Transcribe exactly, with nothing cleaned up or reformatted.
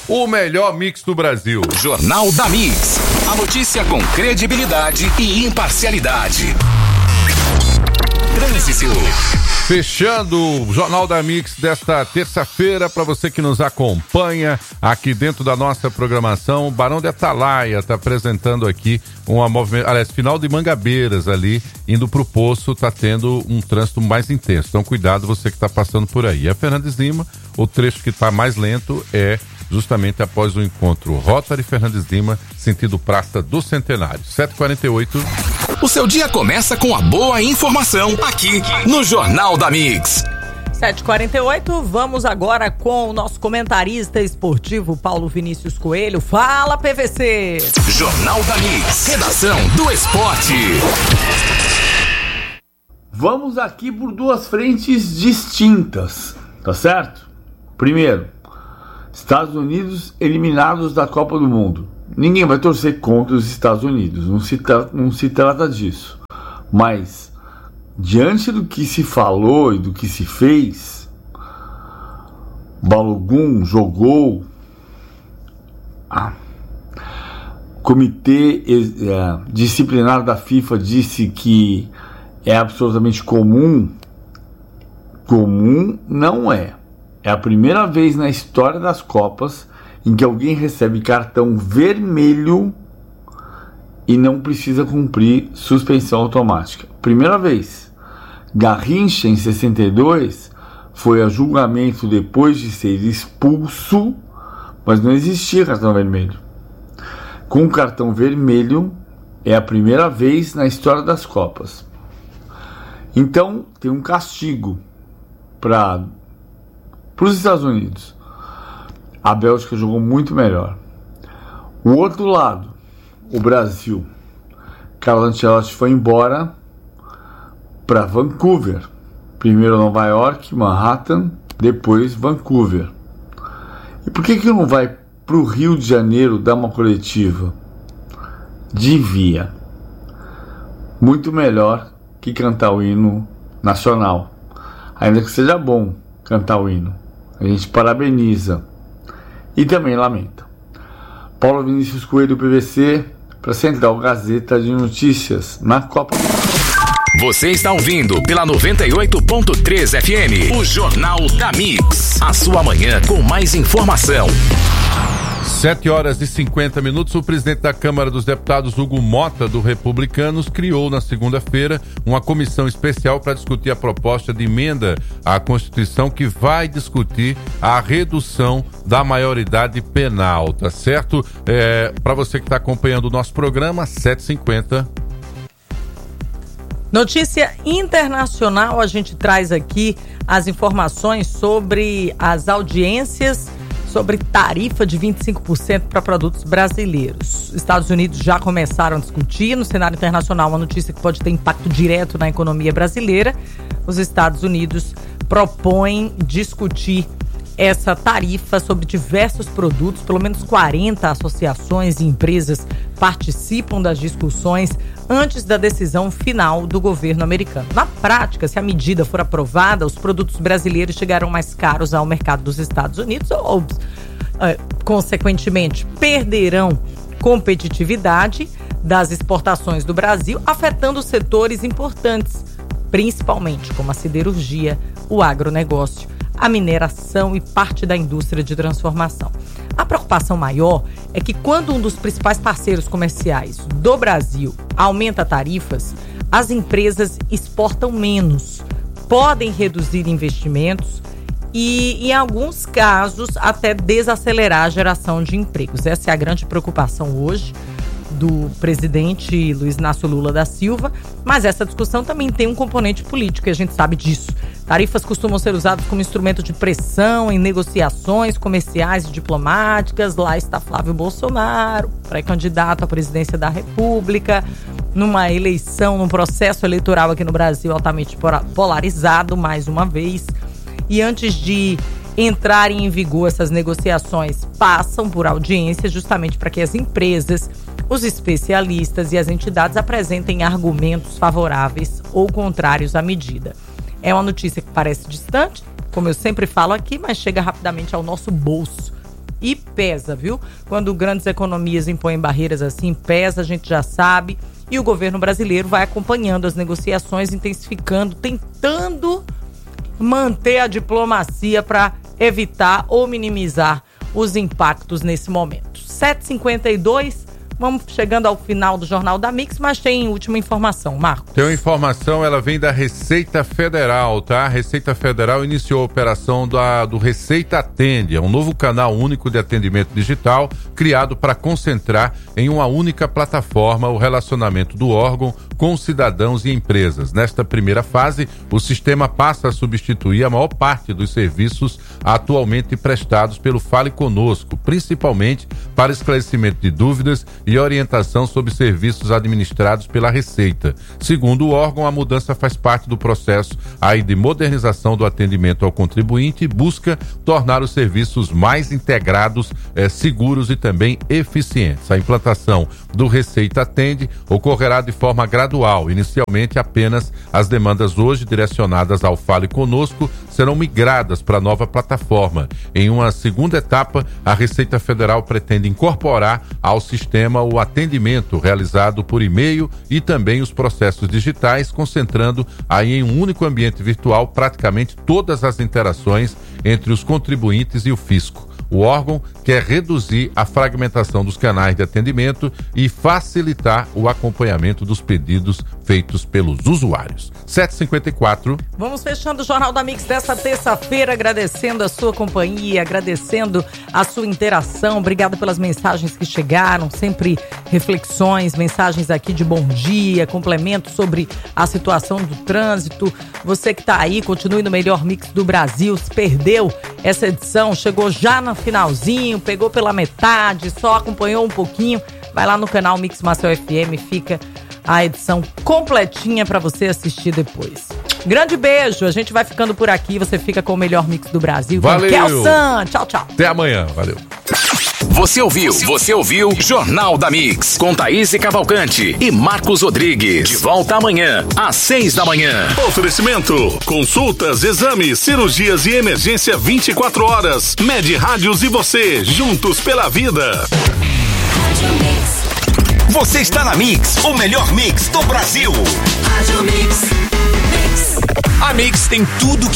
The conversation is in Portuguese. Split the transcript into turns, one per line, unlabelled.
o melhor mix do Brasil.
Jornal da Mix. A notícia com credibilidade e imparcialidade. Trânsito.
Fechando o Jornal da Mix desta terça-feira, para você que nos acompanha aqui dentro da nossa programação, o Barão de Atalaia está apresentando aqui uma movimentação, aliás, final de Mangabeiras ali, indo para o Poço, está tendo um trânsito mais intenso. Então, cuidado você que está passando por aí. A Fernandes Lima, o trecho que está mais lento é justamente após o encontro Rotary Fernandes Lima, sentido Praça do Centenário. sete e quarenta e oito.
O seu dia começa com a boa informação aqui no Jornal da Mix.
sete e quarenta e oito, vamos agora com o nosso comentarista esportivo Paulo Vinícius Coelho. Fala, P V C!
Jornal da Mix, redação do esporte.
Vamos aqui por duas frentes distintas, tá certo? Primeiro, Estados Unidos eliminados da Copa do Mundo. Ninguém vai torcer contra os Estados Unidos, não se, tra- não se trata disso. Mas, diante do que se falou e do que se fez, Balogun jogou, ah, o Comitê é, Disciplinar da FIFA disse que é absolutamente comum. Comum não é. É a primeira vez na história das Copas em que alguém recebe cartão vermelho e não precisa cumprir suspensão automática. Primeira vez. Garrincha, em sessenta e dois, foi a julgamento depois de ser expulso, mas não existia cartão vermelho. Com cartão vermelho, é a primeira vez na história das Copas. Então, tem um castigo para os Estados Unidos. A Bélgica jogou muito melhor. O outro lado, o Brasil. Carlo Ancelotti foi embora para Vancouver. Primeiro Nova York, Manhattan, depois Vancouver. E por que que não vai para o Rio de Janeiro dar uma coletiva? Devia. Muito melhor que cantar o hino nacional. Ainda que seja bom cantar o hino. A gente parabeniza e também lamenta. Paulo Vinícius Coelho, P V C, para Central Gazeta de Notícias, na Copa.
Você está ouvindo pela noventa e oito ponto três F M, o Jornal da Mix. A sua manhã com mais informação.
sete horas e cinquenta minutos, o presidente da Câmara dos Deputados, Hugo Mota, do Republicanos, criou na segunda-feira uma comissão especial para discutir a proposta de emenda à Constituição que vai discutir a redução da maioridade penal, tá certo? É, para você que está acompanhando o nosso programa, sete e cinquenta.
Notícia internacional, a gente traz aqui as informações sobre as audiências sobre tarifa de vinte e cinco por cento para produtos brasileiros. Estados Unidos já começaram a discutir no cenário internacional uma notícia que pode ter impacto direto na economia brasileira. Os Estados Unidos propõem discutir essa tarifa sobre diversos produtos. Pelo menos quarenta associações e empresas participam das discussões antes da decisão final do governo americano. Na prática, se a medida for aprovada, os produtos brasileiros chegarão mais caros ao mercado dos Estados Unidos ou, uh, consequentemente, perderão competitividade das exportações do Brasil, afetando setores importantes, principalmente como a siderurgia, o agronegócio, a mineração e parte da indústria de transformação. A preocupação maior é que quando um dos principais parceiros comerciais do Brasil aumenta tarifas, as empresas exportam menos, podem reduzir investimentos e, em alguns casos, até desacelerar a geração de empregos. Essa é a grande preocupação hoje do presidente Luiz Inácio Lula da Silva, mas essa discussão também tem um componente político, e a gente sabe disso. Tarifas costumam ser usadas como instrumento de pressão em negociações comerciais e diplomáticas. Lá está Flávio Bolsonaro, pré-candidato à presidência da República, numa eleição, num processo eleitoral aqui no Brasil altamente polarizado, mais uma vez. E antes de entrarem em vigor essas negociações, passam por audiência justamente para que as empresas, os especialistas e as entidades apresentem argumentos favoráveis ou contrários à medida. É uma notícia que parece distante, como eu sempre falo aqui, mas chega rapidamente ao nosso bolso e pesa, viu? Quando grandes economias impõem barreiras assim, pesa, a gente já sabe. E o governo brasileiro vai acompanhando as negociações, intensificando, tentando manter a diplomacia para evitar ou minimizar os impactos nesse momento. sete e cinquenta e dois, vamos chegando ao final do Jornal da Mix, mas tem última informação, Marco.
Tem uma informação, ela vem da Receita Federal, tá? A Receita Federal iniciou a operação da, do Receita Atende, é um novo canal único de atendimento digital criado para concentrar em uma única plataforma o relacionamento do órgão com cidadãos e empresas. Nesta primeira fase, o sistema passa a substituir a maior parte dos serviços atualmente prestados pelo Fale Conosco, principalmente para esclarecimento de dúvidas e orientação sobre serviços administrados pela Receita. Segundo o órgão, a mudança faz parte do processo aí de modernização do atendimento ao contribuinte e busca tornar os serviços mais integrados, eh, seguros e também eficientes. A implantação do Receita Atende ocorrerá de forma gradual. Inicialmente, apenas as demandas hoje direcionadas ao Fale Conosco serão migradas para a nova plataforma. Em uma segunda etapa, a Receita Federal pretende incorporar ao sistema o atendimento realizado por e-mail e também os processos digitais, concentrando aí em um único ambiente virtual praticamente todas as interações entre os contribuintes e o fisco. O órgão quer reduzir a fragmentação dos canais de atendimento e facilitar o acompanhamento dos pedidos feitos pelos usuários. sete e cinquenta e quatro.
Vamos fechando o Jornal da Mix dessa terça-feira, agradecendo a sua companhia, agradecendo a sua interação. Obrigado pelas mensagens que chegaram, sempre reflexões, mensagens aqui de bom dia, complementos sobre a situação do trânsito. Você que está aí, continue no melhor mix do Brasil. Se perdeu essa edição, chegou já no finalzinho, pegou pela metade, só acompanhou um pouquinho, vai lá no canal Mix Marcel F M, fica a edição completinha para você assistir depois. Grande beijo, a gente vai ficando por aqui, você fica com o melhor mix do Brasil.
Valeu!
Kelsan, tchau, tchau.
Até amanhã, valeu.
Você ouviu, você ouviu Jornal da Mix, com Thaís Cavalcante e Marcos Rodrigues. De volta amanhã, às seis da manhã.
Oferecimento, consultas, exames, cirurgias e emergência vinte e quatro horas. Med Rádios e você, juntos pela vida.
Você está na Mix, o melhor mix do Brasil. A Mix tem tudo que